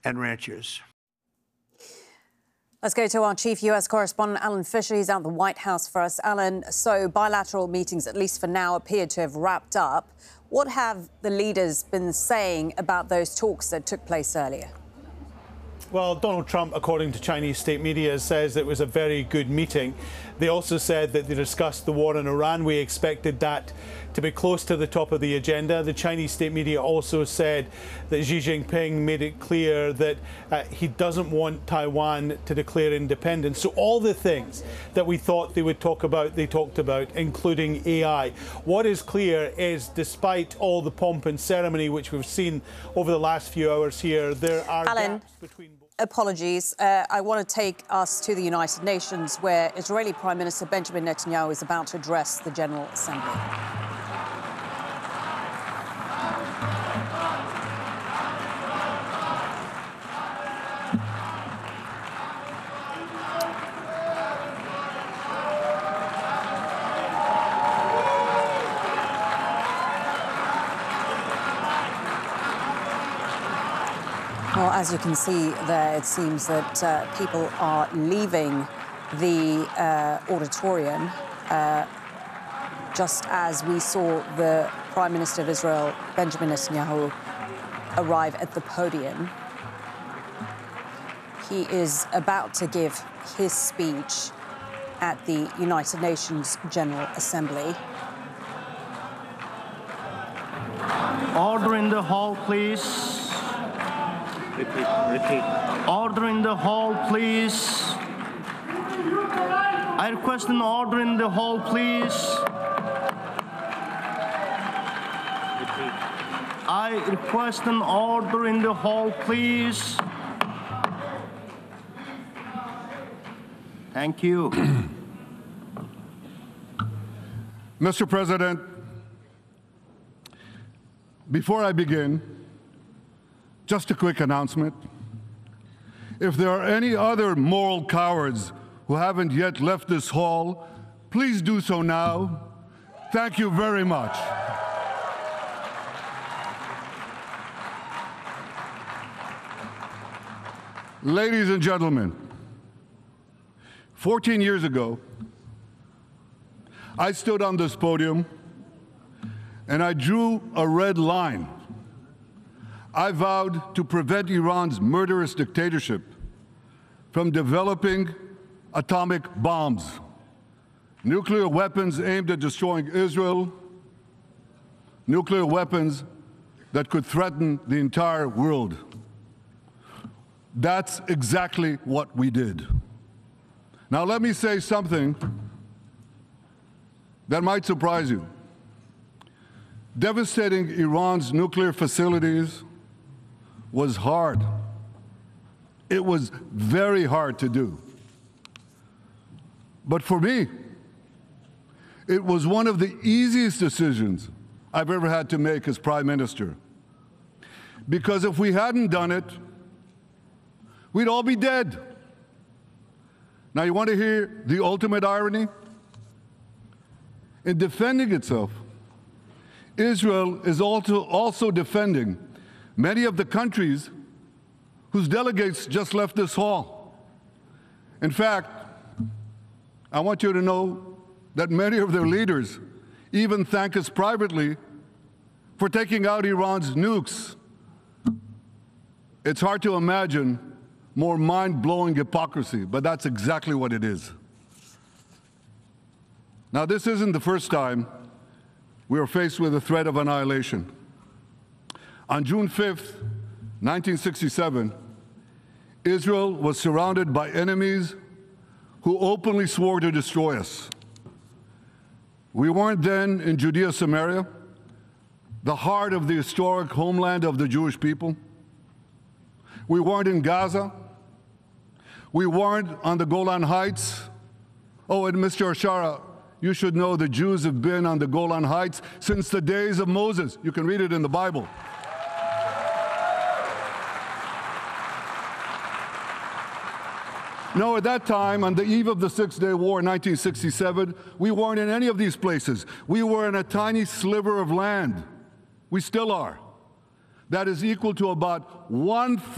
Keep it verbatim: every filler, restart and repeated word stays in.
and ranchers. Let's go to our chief U S correspondent, Alan Fisher. He's out at the White House for us. Alan, so bilateral meetings, at least for now, appear to have wrapped up. What have the leaders been saying about those talks that took place earlier? Well, Donald Trump, according to Chinese state media, says it was a very good meeting. They also said that they discussed the war in Iran. We expected that to be close to the top of the agenda. The Chinese state media also said that Xi Jinping made it clear that uh, he doesn't want Taiwan to declare independence. So all the things that we thought they would talk about, they talked about, including A I. What is clear is, despite all the pomp and ceremony which we've seen over the last few hours here, there are Alan. gaps between... Apologies. Uh, I want to take us to the United Nations, where Israeli Prime Minister Benjamin Netanyahu is about to address the General Assembly. Well, as you can see there, it seems that uh, people are leaving the uh, auditorium, uh, just as we saw the Prime Minister of Israel, Benjamin Netanyahu, arrive at the podium. He is about to give his speech at the United Nations General Assembly. Order in the hall, please. Repeat, repeat. Order in the hall, please. I request an order in the hall, please. Repeat. I request an order in the hall, please. Thank you. Mister President, before I begin, just a quick announcement. If there are any other moral cowards who haven't yet left this hall, please do so now. Thank you very much. Ladies and gentlemen, fourteen years ago, I stood on this podium and I drew a red line. I vowed to prevent Iran's murderous dictatorship from developing atomic bombs, nuclear weapons aimed at destroying Israel, nuclear weapons that could threaten the entire world. That's exactly what we did. Now let me say something that might surprise you. Devastating Iran's nuclear facilities was hard. It was very hard to do. But for me, it was one of the easiest decisions I've ever had to make as Prime Minister. Because if we hadn't done it, we'd all be dead. Now, you want to hear the ultimate irony? In defending itself, Israel is also, also defending many of the countries whose delegates just left this hall. In fact, I want you to know that many of their leaders even thank us privately for taking out Iran's nukes. It's hard to imagine more mind-blowing hypocrisy, but that's exactly what it is. Now, this isn't the first time we are faced with the threat of annihilation. On June fifth, nineteen sixty-seven, Israel was surrounded by enemies who openly swore to destroy us. We weren't then in Judea, Samaria, the heart of the historic homeland of the Jewish people. We weren't in Gaza. We weren't on the Golan Heights. Oh, and Mister Ashara, you should know the Jews have been on the Golan Heights since the days of Moses. You can read it in the Bible. No, at that time, on the eve of the Six-Day War in nineteen sixty-seven, we weren't in any of these places. We were in a tiny sliver of land. We still are. That is equal to about one-third